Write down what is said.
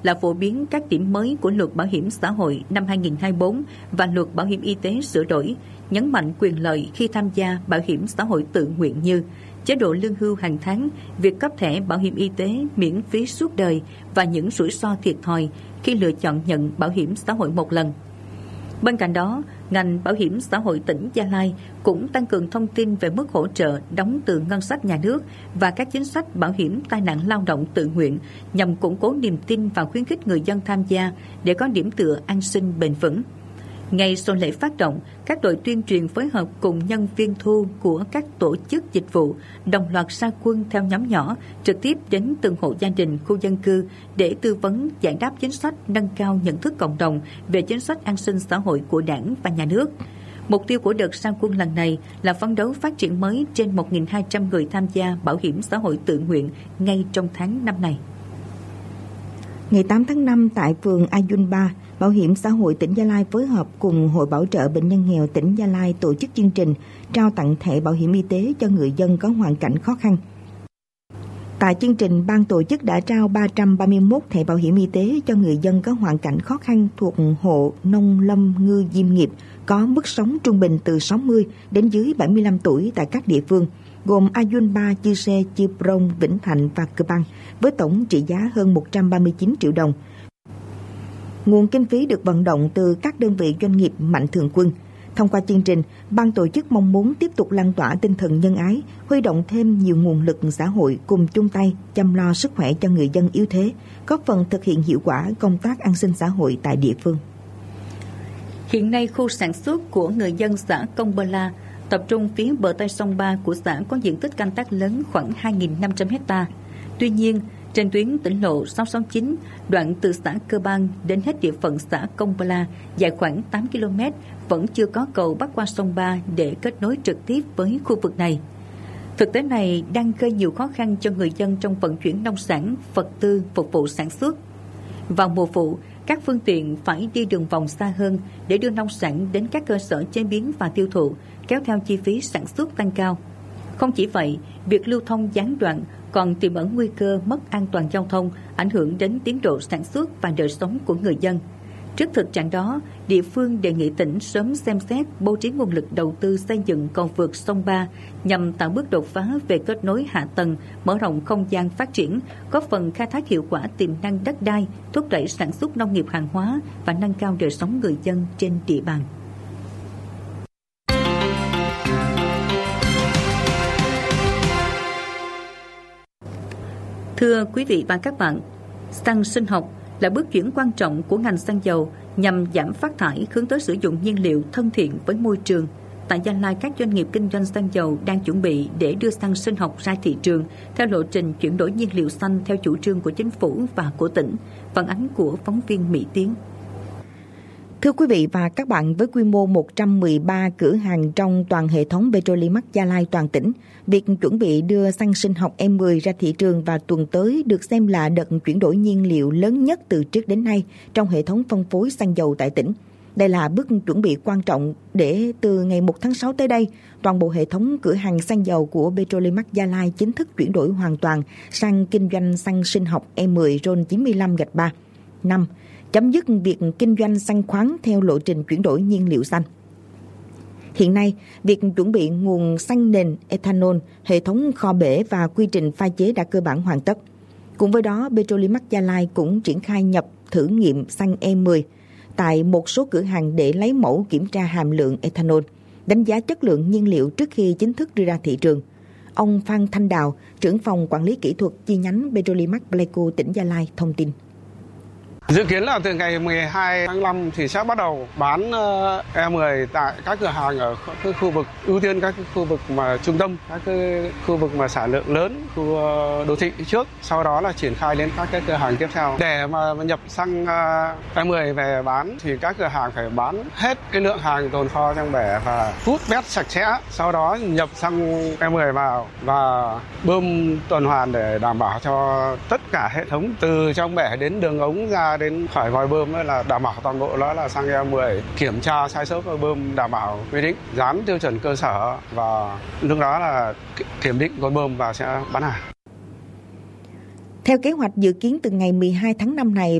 là phổ biến các điểm mới của Luật Bảo hiểm xã hội năm 2024 và Luật Bảo hiểm y tế sửa đổi, nhấn mạnh quyền lợi khi tham gia bảo hiểm xã hội tự nguyện như chế độ lương hưu hàng tháng, việc cấp thẻ bảo hiểm y tế miễn phí suốt đời và những rủi ro thiệt thòi khi lựa chọn nhận bảo hiểm xã hội một lần. Bên cạnh đó, ngành bảo hiểm xã hội tỉnh Gia Lai cũng tăng cường thông tin về mức hỗ trợ đóng từ ngân sách nhà nước và các chính sách bảo hiểm tai nạn lao động tự nguyện nhằm củng cố niềm tin và khuyến khích người dân tham gia để có điểm tựa an sinh bền vững. Ngay sau lễ phát động, các đội tuyên truyền phối hợp cùng nhân viên thu của các tổ chức dịch vụ đồng loạt ra quân theo nhóm nhỏ, trực tiếp đến từng hộ gia đình, khu dân cư để tư vấn, giải đáp chính sách, nâng cao nhận thức cộng đồng về chính sách an sinh xã hội của Đảng và Nhà nước. Mục tiêu của đợt ra quân lần này là phấn đấu phát triển mới trên 1.200 người tham gia bảo hiểm xã hội tự nguyện ngay trong tháng năm này. Ngày 8 tháng 5 tại phường Ayun 3, Bảo hiểm xã hội tỉnh Gia Lai phối hợp cùng Hội Bảo trợ Bệnh nhân nghèo tỉnh Gia Lai tổ chức chương trình trao tặng thẻ bảo hiểm y tế cho người dân có hoàn cảnh khó khăn. Tại chương trình, ban tổ chức đã trao 331 thẻ bảo hiểm y tế cho người dân có hoàn cảnh khó khăn thuộc hộ nông lâm ngư diêm nghiệp có mức sống trung bình từ 60 đến dưới 75 tuổi tại các địa phương, gồm Ayun 3, Chư Sê, Chư Prong, Vĩnh Thạnh và Cờ Bang, với tổng trị giá hơn 139 triệu đồng. Nguồn kinh phí được vận động từ các đơn vị doanh nghiệp mạnh thường quân. Thông qua chương trình, ban tổ chức mong muốn tiếp tục lan tỏa tinh thần nhân ái, huy động thêm nhiều nguồn lực xã hội cùng chung tay chăm lo sức khỏe cho người dân yếu thế, góp phần thực hiện hiệu quả công tác an sinh xã hội tại địa phương. Hiện nay, khu sản xuất của người dân xã Công Bơ La tập trung phía bờ Tây sông Ba của xã có diện tích canh tác lớn khoảng 2.500 hectare. Tuy nhiên, trên tuyến tỉnh lộ 669, đoạn từ xã Cơ Bang đến hết địa phận xã Công Bơ La dài khoảng 8 km vẫn chưa có cầu bắc qua sông Ba để kết nối trực tiếp với khu vực này. Thực tế này đang gây nhiều khó khăn cho người dân trong vận chuyển nông sản, vật tư phục vụ sản xuất. Vào mùa vụ, các phương tiện phải đi đường vòng xa hơn để đưa nông sản đến các cơ sở chế biến và tiêu thụ, kéo theo chi phí sản xuất tăng cao. Không chỉ vậy, việc lưu thông gián đoạn còn tiềm ẩn nguy cơ mất an toàn giao thông, ảnh hưởng đến tiến độ sản xuất và đời sống của người dân. Trước thực trạng đó, địa phương đề nghị tỉnh sớm xem xét bố trí nguồn lực đầu tư xây dựng cầu vượt sông Ba nhằm tạo bước đột phá về kết nối hạ tầng, mở rộng không gian phát triển, góp phần khai thác hiệu quả tiềm năng đất đai, thúc đẩy sản xuất nông nghiệp hàng hóa và nâng cao đời sống người dân trên địa bàn. Thưa quý vị và các bạn, xăng sinh học là bước chuyển quan trọng của ngành xăng dầu nhằm giảm phát thải, hướng tới sử dụng nhiên liệu thân thiện với môi trường. Tại Gia Lai, các doanh nghiệp kinh doanh xăng dầu đang chuẩn bị để đưa xăng sinh học ra thị trường theo lộ trình chuyển đổi nhiên liệu xanh theo chủ trương của chính phủ và của tỉnh. Phản ánh của phóng viên Mỹ Tiến. Thưa quý vị và các bạn, với quy mô 113 cửa hàng trong toàn hệ thống Petrolimax Gia Lai toàn tỉnh, việc chuẩn bị đưa xăng sinh học E10 ra thị trường vào tuần tới được xem là đợt chuyển đổi nhiên liệu lớn nhất từ trước đến nay trong hệ thống phân phối xăng dầu tại tỉnh. Đây là bước chuẩn bị quan trọng để từ ngày 1 tháng 6 tới đây, toàn bộ hệ thống cửa hàng xăng dầu của Petrolimax Gia Lai chính thức chuyển đổi hoàn toàn sang kinh doanh xăng sinh học E10 RON95-3. 5. Chấm dứt việc kinh doanh xăng khoáng theo lộ trình chuyển đổi nhiên liệu xanh. Hiện nay, việc chuẩn bị nguồn xăng nền ethanol, hệ thống kho bể và quy trình pha chế đã cơ bản hoàn tất. Cùng với đó, Petrolimax Gia Lai cũng triển khai nhập thử nghiệm xăng E10 tại một số cửa hàng để lấy mẫu kiểm tra hàm lượng ethanol, đánh giá chất lượng nhiên liệu trước khi chính thức đưa ra thị trường. Ông Phan Thanh Đào, trưởng phòng quản lý kỹ thuật chi nhánh Petrolimax Pleiku tỉnh Gia Lai thông tin. Dự kiến là từ ngày 12 tháng 5 thì sẽ bắt đầu bán E10 tại các cửa hàng ở các khu vực, ưu tiên các khu vực mà trung tâm, các khu vực mà sản lượng lớn, khu đô thị trước. Sau đó là triển khai đến các cái cửa hàng tiếp theo. Để mà nhập xăng E10 về bán thì các cửa hàng phải bán hết cái lượng hàng tồn kho trong bể và hút vét sạch sẽ. Sau đó nhập xăng E10 vào và bơm tuần hoàn để đảm bảo cho tất cả hệ thống từ trong bể đến đường ống ra đến khỏi vòi bơm là đảm bảo toàn bộ đó là xăng E10, kiểm tra sai sót vòi bơm đảm bảo quy định, dán tiêu chuẩn cơ sở và lúc đó là kiểm định vòi bơm và sẽ bán hàng. Theo kế hoạch dự kiến từ ngày 12 tháng 5 này,